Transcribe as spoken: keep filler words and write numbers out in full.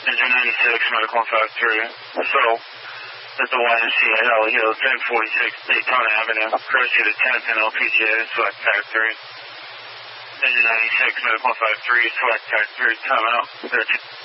Engine ninety-six, medical one five three. So, at the Y M C A L E O ten forty-six Daytona Avenue, courtesy of the tenth and L P G A, select tag three. Engine ninety-six, medical one five three, select tag three, time out. thirteen.